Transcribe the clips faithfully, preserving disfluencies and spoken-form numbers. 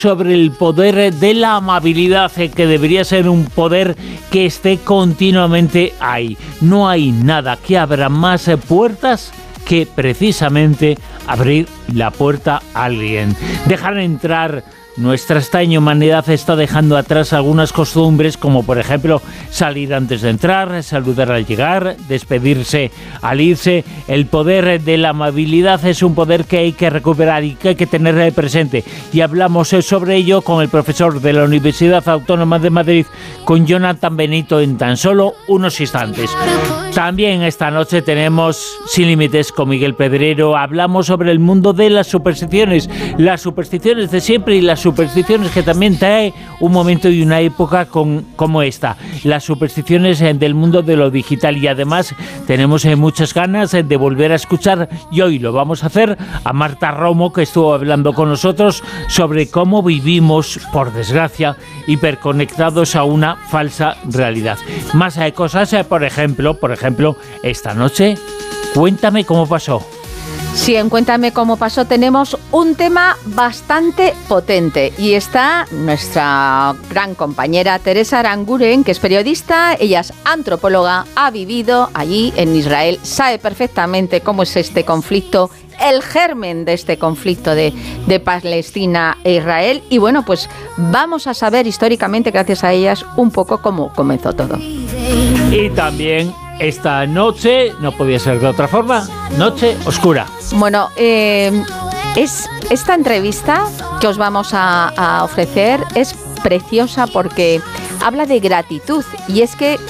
sobre el poder de la amabilidad, que debería ser un poder que esté continuamente ahí. No hay nada que abra más puertas que precisamente abrir la puerta a alguien. Dejar entrar. Nuestra extraña humanidad está dejando atrás algunas costumbres, como por ejemplo salir antes de entrar, saludar al llegar, despedirse al irse. El poder de la amabilidad es un poder que hay que recuperar y que hay que tener presente. Y hablamos sobre ello con el profesor de la Universidad Autónoma de Madrid, con Jonathan Benito, en tan solo unos instantes. También esta noche tenemos Sin Límites con Miguel Pedrero. Hablamos sobre el mundo de las supersticiones, las supersticiones de siempre y las supersticiones que también trae un momento y una época con, como esta, las supersticiones del mundo de lo digital. Y además tenemos eh, muchas ganas de volver a escuchar, y hoy lo vamos a hacer, a Marta Romo, que estuvo hablando con nosotros sobre cómo vivimos, por desgracia, hiperconectados a una falsa realidad. Más hay cosas, eh, por ejemplo, por ejemplo, esta noche, cuéntame cómo pasó. Sí, en Cuéntame cómo pasó tenemos un tema bastante potente y está nuestra gran compañera Teresa Aranguren, que es periodista, ella es antropóloga, ha vivido allí en Israel, sabe perfectamente cómo es este conflicto, el germen de este conflicto de, de Palestina e Israel, y bueno, pues vamos a saber históricamente, gracias a ellas, un poco cómo comenzó todo. Y también esta noche, no podía ser de otra forma, noche oscura. Bueno, eh, es esta entrevista que os vamos a, a ofrecer es preciosa porque habla de gratitud, y es que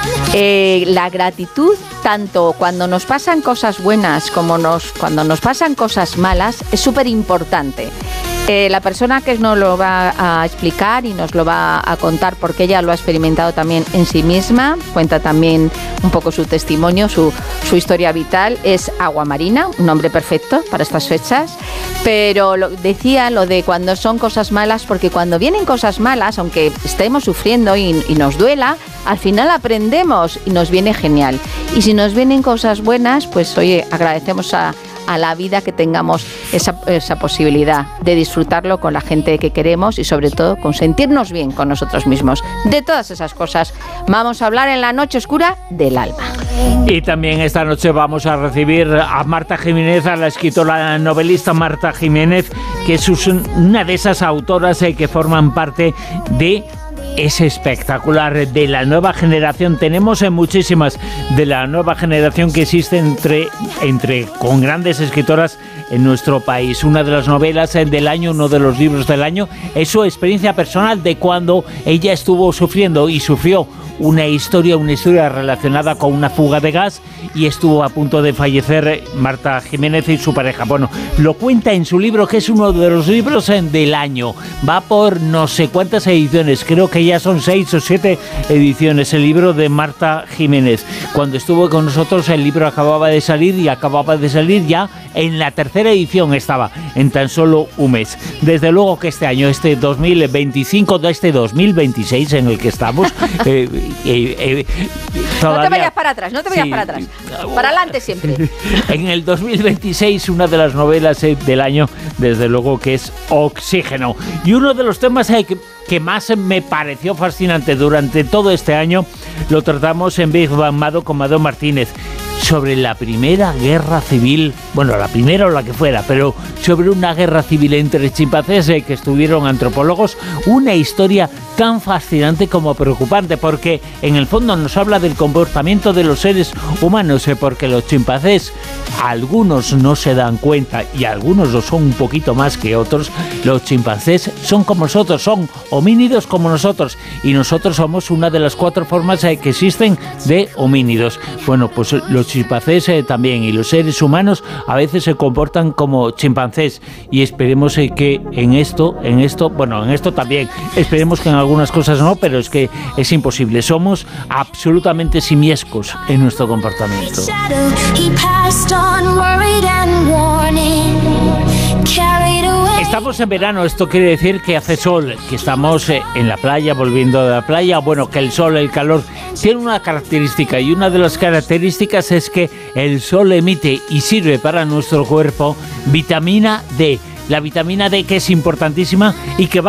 eh, la gratitud, tanto cuando nos pasan cosas buenas como nos, cuando nos pasan cosas malas, es súper importante. Eh, la persona que nos lo va a explicar y nos lo va a contar, porque ella lo ha experimentado también en sí misma, cuenta también un poco su testimonio, su, su historia vital, es Agua Marina, un nombre perfecto para estas fechas, pero lo, decía lo de cuando son cosas malas, porque cuando vienen cosas malas, aunque estemos sufriendo y, y nos duela, al final aprendemos y nos viene genial. Y si nos vienen cosas buenas, pues oye, agradecemos a a la vida que tengamos esa, esa posibilidad de disfrutarlo con la gente que queremos y sobre todo con sentirnos bien con nosotros mismos. De todas esas cosas vamos a hablar en la noche oscura del alma. Y también esta noche vamos a recibir a Marta Jiménez, a la escritora novelista Marta Jiménez, que es una de esas autoras que forman parte de es espectacular de la nueva generación. Tenemos en muchísimas de la nueva generación que existe entre, entre con grandes escritoras en nuestro país. Una de las novelas del año, uno de los libros del año, es su experiencia personal de cuando ella estuvo sufriendo y sufrió una historia, una historia relacionada con una fuga de gas, y estuvo a punto de fallecer Marta Jiménez y su pareja. Bueno, lo cuenta en su libro, que es uno de los libros del año. Va por no sé cuántas ediciones, creo que ya son seis o siete ediciones, el libro de Marta Jiménez. Cuando estuvo con nosotros, el libro acababa de salir y acababa de salir ya en la tercera edición, estaba en tan solo un mes. Desde luego que este año, este dos mil veinticinco, de este dos mil veintiséis en el que estamos, eh, eh, eh, todavía, no te vayas para atrás, no te vayas sí, para atrás, para adelante siempre. En el dos mil veintiséis, una de las novelas eh, del año, desde luego que es Oxígeno. Y uno de los temas eh, que, que más me pareció fascinante durante todo este año, lo tratamos en Big Bang Mado con Mado Martínez, sobre la primera guerra civil, bueno, la primera o la que fuera, pero sobre una guerra civil entre chimpancés eh, que estuvieron antropólogos, una historia tan fascinante como preocupante, porque en el fondo nos habla del comportamiento de los seres humanos, eh, porque los chimpancés, algunos no se dan cuenta y algunos lo son un poquito más que otros, los chimpancés son como nosotros, son homínidos como nosotros, y nosotros somos una de las cuatro formas eh, que existen de homínidos. Bueno, pues los chimpancés eh, también, y los seres humanos a veces se comportan como chimpancés, y esperemos eh, que en esto, en esto, bueno, en esto también, esperemos que en algunas cosas no, pero es que es imposible, somos absolutamente simiescos en nuestro comportamiento. Estamos en verano, esto quiere decir que hace sol, que estamos eh, en la playa, volviendo de la playa. Bueno, que el sol, el calor, tiene una característica, y una de las características es que el sol emite y sirve para nuestro cuerpo vitamina D, La vitamina D, que es importantísima y que va